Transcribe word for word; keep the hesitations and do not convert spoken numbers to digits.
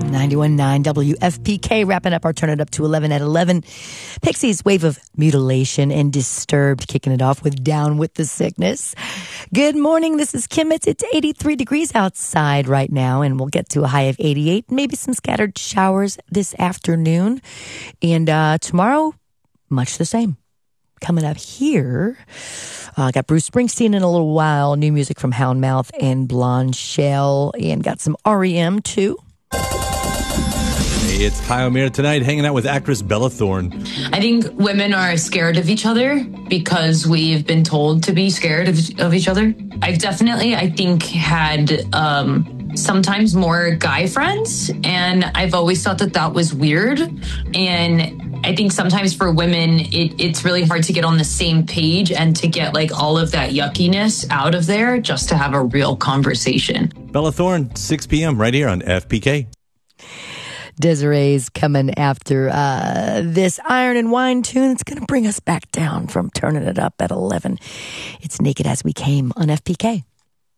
ninety-one point nine W F P K, wrapping up our Turn It Up to eleven at eleven. Pixies, Wave of Mutilation, and Disturbed kicking it off with Down with the Sickness. Good morning, this is Kim. It's, it's eighty-three degrees outside right now, and we'll get to a high of eighty-eight. Maybe some scattered showers this afternoon. And uh, tomorrow, much the same. Coming up here, I uh, got Bruce Springsteen in a little while, new music from Houndmouth and Blonde Shell, and got some R E M too. Hey, it's Kyle Mir tonight, hanging out with actress Bella Thorne. I think women are scared of each other because we've been told to be scared of, of each other. I've definitely, I think, had um, sometimes more guy friends, and I've always thought that that was weird. And I think sometimes for women, it, it's really hard to get on the same page and to get like all of that yuckiness out of there just to have a real conversation. Bella Thorne, six p.m. right here on F P K. Desiree's coming after uh, this Iron and Wine tune. It's going to bring us back down from turning it up at eleven. It's Naked As We Came on F P K.